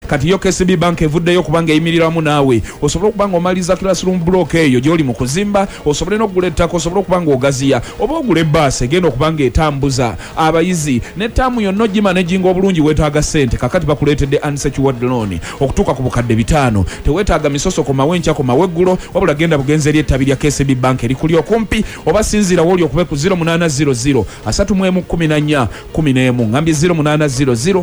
kati yo KCB Bank evuddeyo kubanga eyimiriramu naawe osobola okubanga omaliza classroom block eyo gy'oli mu kuzimba osobole n'okugula ettaka osobola okubanga ogaziya oba ogula ebbaasi egenda okubanga etambuza abayizi n'ettaamu yonna ogimanaginga obulungi weetaaga ssente kakati bakuleetedde unsecured loan okutuuka ku bukadde 5 teweetaaga misoso komawe enkya komawe eggulo wabula genda bugenzi eri ettabi lya KCB Bank erikuli okumpi oba sinziira wooli okube ku 0800 31 11 ngambye 0800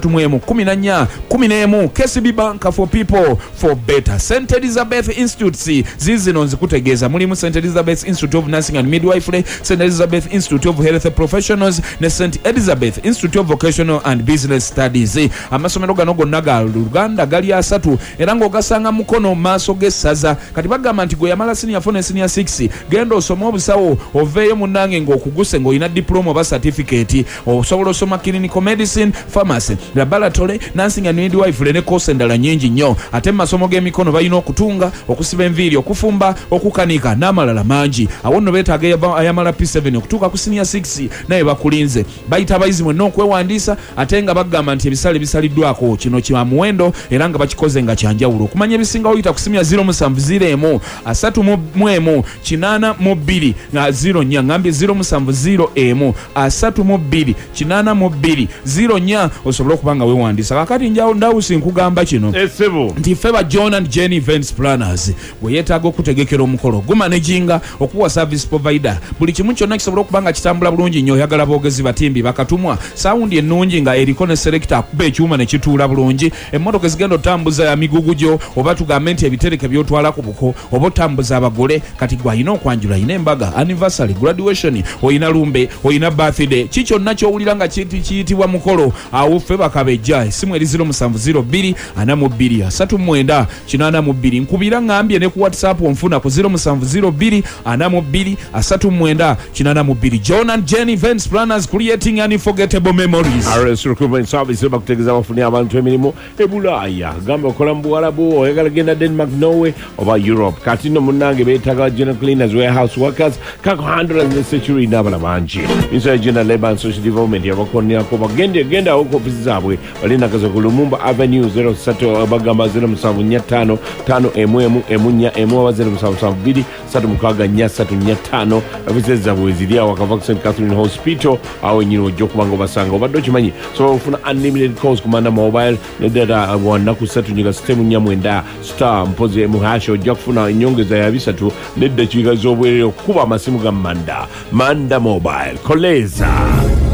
31 11 KCB Bank for people for better. St. Elizabeth Institute zizino nzikutegeeza mulimu St. Elizabeth Institute of Nursing and Midwifery, St. Elizabeth Institute of Health Professionals ne St. Elizabeth Institute of Vocational and Business Studies. Amasomero gano gonna ga Luganda gali 3 era ng'ogasanga mukono maaso g'essaza kati bagamba nti gwe yamala senior 4 ne senior 6 genda osoma obusawo oveeyo munnange ng'okuguse ng'olina diploma oba certificate osobola osoma clinical medicine, pharmacy, laboratory, nursing and midwifery ne course endala nnyingi nnyo ate mu masomo g'emikono balina okutunga okusiba enviiri okufumba okukanika n'amalala mangi awo nno beetaaga ayamala P7 okutuuka ku senior 6 naye bakulinze bayita abayizi mwenna okwewandiisa ate nga bagamba nti ebisale bisaliddwako kino kya muwendo era nga bakikoze nga kyanjawulo okumanya ebisingawo yita ku simya 070 31 82 0 ngambye 070 32 82 0 osobola okubanga weewandiisa kakati njawo ndawusi nkugamba kino nti feba John and Jenny Events Planners bwe yeetaaga okutegekera omukolo gumanaginga okuwa service provider buli kimu kyonna kisobola okubanga kitambula bulungi nnyo oyagala boogezi batimbi bakatumwa saawundi ennungi nga eriko ne selector akuba ekyuma ne kituula bulungi emmotoka ezigenda otambuza ya migugu gyo oba tugambe nti ebitereke byotwala ku buko oba otambuza abagole kati gwe alina okwanjula alina embaga anniversary graduation oyina lumbe oyina birthday kikyonna kyowulira nga kiyitibwa mukolo awo ffe bakabejja essimu eri 0702 42 39 82 nkubira ngambye ne ku WhatsApp onfuna ku 0702 42 39 82 John and Jenny Events Planners creating unforgettable memories. RS Recruitment Service bakutegeeza bafune abantu emirimu ebulaaya gamba okola mu Buwarabu oyagala genda Denmark, Norway oba Europe kati nno munnange beetaaga general cleaners, warehouse workers, cargo handlers ne security n'abala bangi inside General Labour and Social Development yabakonnerako bagenda ku ofisi zaabwe balinakaza ku Lumumba Avenue 03 bagamba 0745 5 oba 0772 3 ofisi zaabwe ziri awo akava St. Catherine Hospital awo nyino ojja okubanga obasanga obadde okimanyi so ofuna unlimited calls kumanda mobile nedata wanaku 3 nyiga system nyamwenda star mpozi muhasho ojja kufuna enyongeza ya 3 neddakiika z'obwerere okukuba amasimu ga Manda Mobile koleza